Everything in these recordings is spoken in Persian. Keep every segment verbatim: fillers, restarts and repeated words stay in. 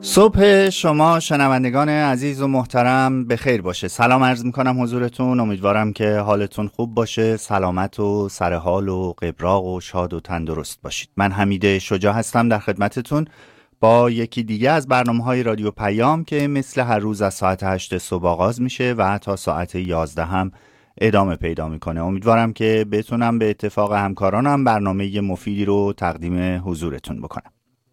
صبح شما شنوندگان عزیز و محترم بخیر باشه. سلام عرض میکنم حضورتون. امیدوارم که حالتون خوب باشه، سلامت و سرحال و قبراق و شاد و تندرست باشید. من حمید شجاع هستم در خدمتتون با یکی دیگه از برنامه‌های رادیو پیام که مثل هر روز از ساعت هشت صبح آغاز میشه و تا ساعت یازده هم ادامه پیدا میکنه. امیدوارم که بتونم به اتفاق همکارانم برنامه مفیدی رو تقدیم حضورتون بکنم.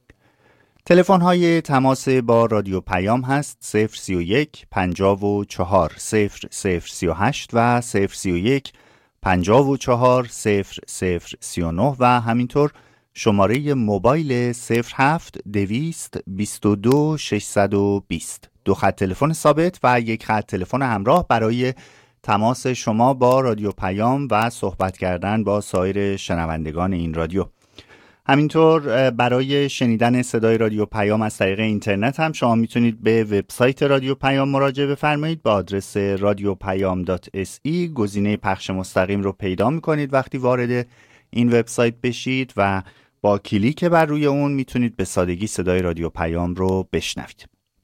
تلفن های تماس با رادیو پیام هست صفر سی و یک پنجاه و چهار صفر صفر سی و هشت و صفر سی و یک پنجاه و چهار صفر صفر سی و نه و همینطور شماره موبایل صفر هفت دویست بیست و دو ششصد و بیست. دو خط تلفن ثابت و یک خط تلفن همراه برای تماس شما با رادیو پیام و صحبت کردن با سایر شنوندگان این رادیو. همینطور برای شنیدن صدای رادیو پیام از طریق اینترنت هم شما میتونید به وبسایت رادیو پیام مراجعه بفرمایید. با آدرس رادیو پیام دات اس ای گزینه پخش مستقیم رو پیدا میکنید. وقتی وارد این وبسایت بشید و با کلیک بر روی اون میتونید به سادگی صدای رادیو پیام رو بشنوید.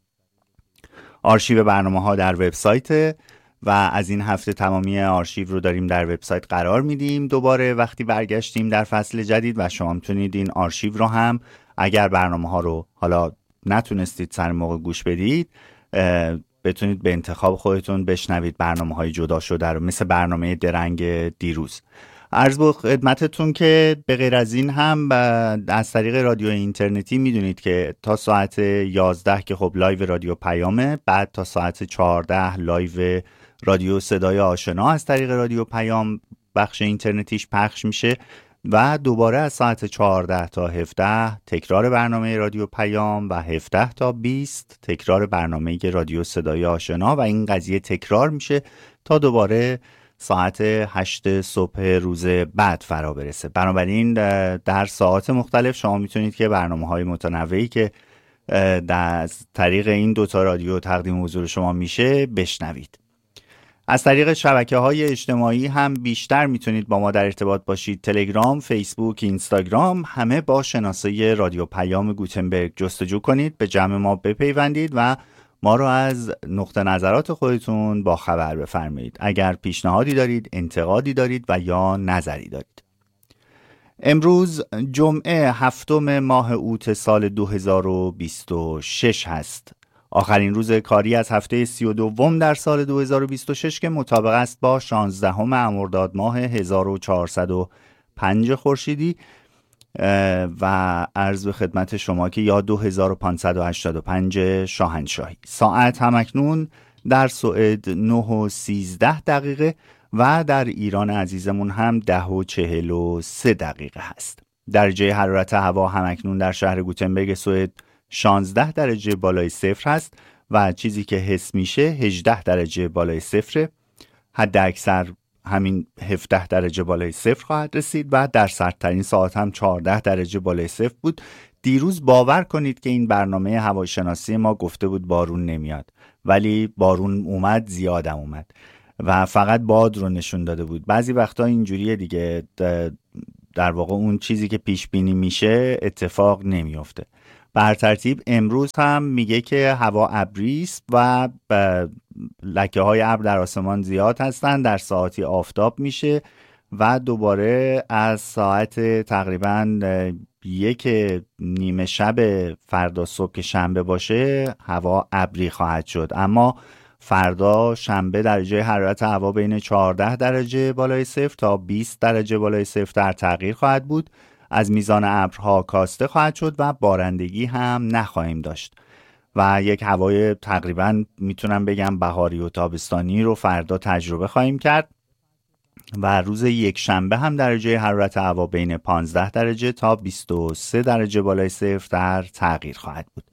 آرشیو برنامه ها در وبسایت و از این هفته تمامی آرشیو رو داریم در وبسایت قرار میدیم. دوباره وقتی برگشتیم در فصل جدید و شما میتونید این آرشیو رو هم اگر برنامه ها رو حالا نتونستید سر موقع گوش بدید بتونید به انتخاب خودتون بشنوید برنامه های جدا شده رو، مثل برنامه درنگ دیروز. عرض به خدمتتون که به غیر از این هم از طریق رادیو اینترنتی میدونید که تا ساعت یازده که خب لایو رادیو پیامه، بعد تا ساعت چهارده لایو رادیو صدای آشنا از طریق رادیو پیام بخش اینترنتیش پخش میشه و دوباره از ساعت چهارده تا هفده تکرار برنامه رادیو پیام و هفده تا بیست تکرار برنامه رادیو صدای آشنا و این قضیه تکرار میشه تا دوباره ساعت هشت صبح روز بعد فرا برسه. بنابراین در ساعات مختلف شما میتونید که برنامه‌های متنوعی که در طریق این دوتا رادیو تقدیم حضور شما میشه بشنوید. از طریق شبکه‌های اجتماعی هم بیشتر میتونید با ما در ارتباط باشید. تلگرام، فیسبوک، اینستاگرام همه با شناسه رادیو پیام گوتنبرگ جستجو کنید، به جمع ما بپیوندید و ما رو از نقطه نظرات خودتون با خبر بفرمایید. اگر پیشنهادی دارید، انتقادی دارید و یا نظری دارید. امروز جمعه هفتم ماه اوت سال دو هزار و بیست و شش هست. آخرین روز کاری از هفته سی و دوم در سال دو هزار و بیست و شش که مطابق است با شانزدهم مرداد ماه هزار و چهارصد و پنج خورشیدی و عرض به خدمت شما که یا دو هزار و پانصد و هشتاد و پنج شاهنشاهی. ساعت همکنون در سوئد نه و سیزده دقیقه و در ایران عزیزمون هم ده و چهل و سه دقیقه هست. درجه حرارت هوا همکنون در شهر گوتنبرگ سوئد شانزده درجه بالای صفر هست و چیزی که حس میشه هجده درجه بالای صفر. حد اکثر همین هفده درجه بالای صفر خواهد رسید و در سردترین ساعت هم چهارده درجه بالای صفر بود. دیروز باور کنید که این برنامه هواشناسی ما گفته بود بارون نمیاد، ولی بارون اومد، زیادم اومد و فقط باد رو نشون داده بود. بعضی وقتا اینجوریه دیگه، در واقع اون چیزی که پیش بینی میشه اتفاق نمیفته. بر ترتیب امروز هم میگه که هوا ابری است و لکه های ابر در آسمان زیاد هستند. در ساعتی آفتاب میشه و دوباره از ساعت تقریبا یک نیمه شب فردا صبح که شنبه باشه هوا ابری خواهد شد. اما فردا شنبه درجه حرارت هوا بین چهارده درجه بالای صفر تا بیست درجه بالای صفر در تغییر خواهد بود. از میزان ابرها کاسته خواهد شد و بارندگی هم نخواهیم داشت و یک هوای تقریبا میتونم بگم بهاری و تابستانی رو فردا تجربه خواهیم کرد و روز یک شنبه هم درجه حرارت هوا بین پانزده درجه تا بیست و سه درجه بالای صفر در تغییر خواهد بود.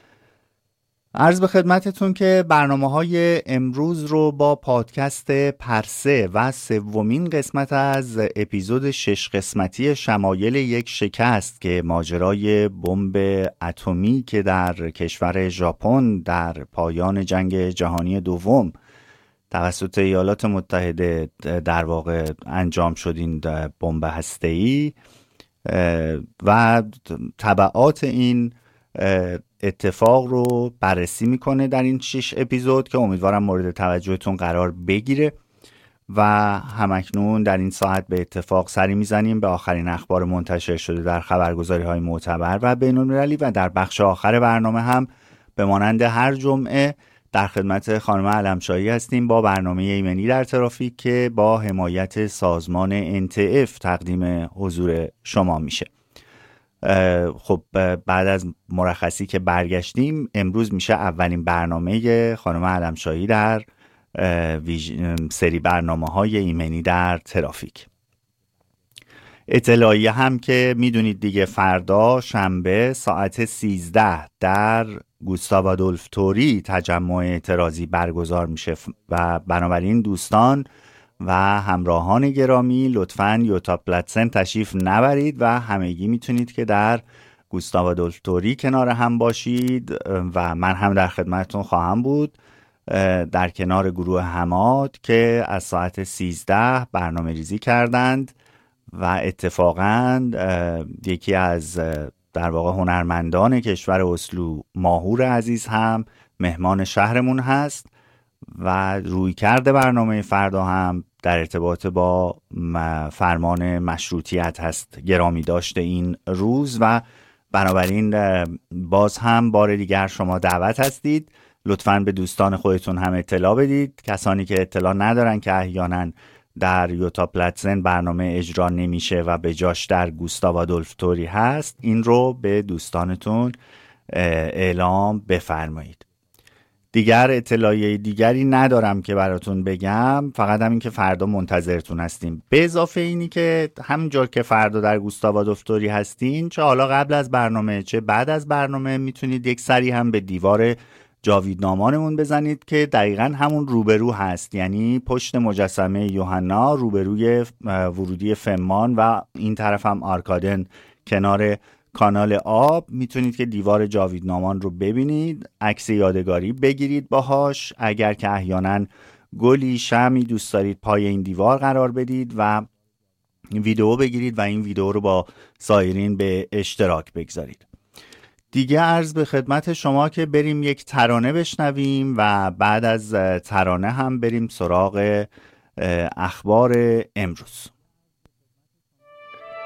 عرض به خدمتتون که برنامه‌های امروز رو با پادکست پرسه و سومین قسمت از اپیزود شش قسمتی شمایل یک شکست که ماجرای بمب اتمی که در کشور ژاپن در پایان جنگ جهانی دوم توسط ایالات متحده در واقع انجام شد، این بمب هسته‌ای و تبعات این اتفاق رو بررسی میکنه در این شش اپیزود که امیدوارم مورد توجهتون قرار بگیره و همکنون در این ساعت به اتفاق سری میزنیم به آخرین اخبار منتشر شده در خبرگزاری های معتبر و بین‌المللی و در بخش آخر برنامه هم به مانند هر جمعه در خدمت خانم علمشاهی هستیم با برنامه ایمنی در ترافیک که با حمایت سازمان ان تی اف تقدیم حضور شما میشه. خب بعد از مرخصی که برگشتیم امروز میشه اولین برنامه خانم علمشاهی در سری برنامه های ایمنی در ترافیک. اطلاعیه هم که میدونید دیگه، فردا شنبه ساعت سیزده در گوستاو آدولف توری تجمع اعتراضی برگزار میشه و بنابراین دوستان و همراهان گرامی لطفاً یوتا پلاتسن تشریف نبرید و همگی میتونید که در گوستاو آدولف توری کنار هم باشید و من هم در خدمتتون خواهم بود در کنار گروه حماد که از ساعت سیزده برنامه ریزی کردند و اتفاقاً یکی از در واقع هنرمندان کشور اسلو، ماهور عزیز هم مهمان شهرمون هست و رویکرد برنامه فردا هم در ارتباط با فرمان مشروطیت هست، گرامی داشته این روز و بنابراین باز هم بار دیگر شما دعوت هستید. لطفاً به دوستان خودتون هم اطلاع بدید، کسانی که اطلاع ندارن که احیانا در یوتا پلاتسن برنامه اجرا نمیشه و به جاش در گوستاو آدولف توری هست، این رو به دوستانتون اعلام بفرمایید. دیگر اطلاعیه دیگری ندارم که براتون بگم، فقط همین که فردا منتظرتون هستیم. به اضافه اینی که همونجور که فردا در گوستاو آدولف توری هستین، چه حالا قبل از برنامه چه بعد از برنامه میتونید یک سری هم به دیوار جاویدنامانمون بزنید که دقیقاً همون روبرو هست، یعنی پشت مجسمه یوحنا روبروی ورودی فمان و این طرف هم آرکادن کنار کانال آب میتونید که دیوار جاویدنامان رو ببینید، عکس یادگاری بگیرید باهاش، اگر که احیانا گلی شمی دوست دارید پای این دیوار قرار بدید و ویدیو بگیرید و این ویدیو رو با سایرین به اشتراک بگذارید. دیگه عرض به خدمت شما که بریم یک ترانه بشنویم و بعد از ترانه هم بریم سراغ اخبار امروز.